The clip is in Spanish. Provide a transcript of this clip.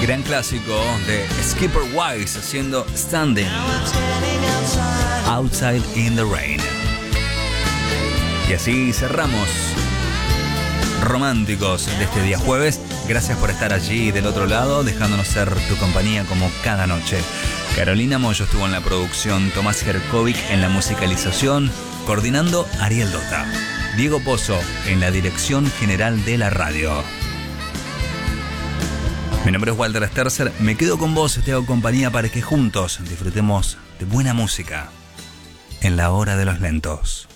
Gran clásico de Skipper Wise haciendo Standing Outside in the Rain. Y así cerramos Románticos de este día jueves. Gracias por estar allí del otro lado, dejándonos ser tu compañía como cada noche. Carolina Moyo estuvo en la producción, Tomás Jerkovic en la musicalización, coordinando Ariel Dota. Diego Pozo en la dirección general de la radio. Mi nombre es Walter Sterzer, me quedo con vos, te hago compañía para que juntos disfrutemos de buena música en la hora de los lentos.